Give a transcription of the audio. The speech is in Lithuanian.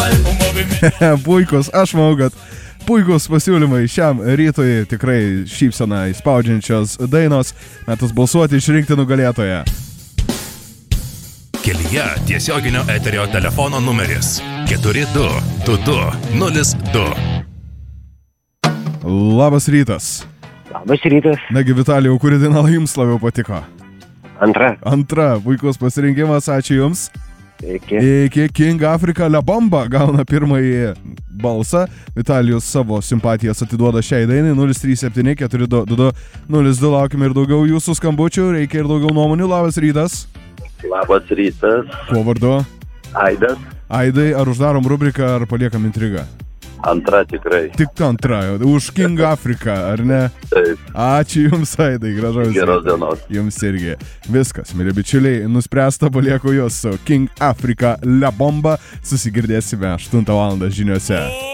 Puikus, aš manau, kad puikus pasiūlymai šiam rytui, tikrai šypseną įspaudžiančios dainos, metas balsuoti, išrinkti nugalėtoją. Kelyje tiesioginio eterio telefono numeris 422202. Labas rytas. Labas rytas. Nagi, Vitalijau, kuri daina jums labiau patiko? Antra, puikus pasirinkimas, ačiū jums. Iki. King Africa La Bomba gauna pirmąjį balsą. Vitalijus savo simpatijas atiduoda šiai dainai 037 422 02. Laukime ir daugiau jūsų skambučių, reikia ir daugiau nuomonių. Labas rytas. Labas rytas. Kuo vardu? Aidas. Aidai, ar uždarom rubriką, ar paliekam intrigą? Antra tikrai. Tik antra, už King Africa, ar ne? Taip. Ačiū jums, Aidai, gražaus. Geros dienos. Jums irgi. Viskas, mėly bičiuliai, nuspręsta, palieku jūs su King Africa La Bomba. Susigirdėsime 8 val. Žiniuose.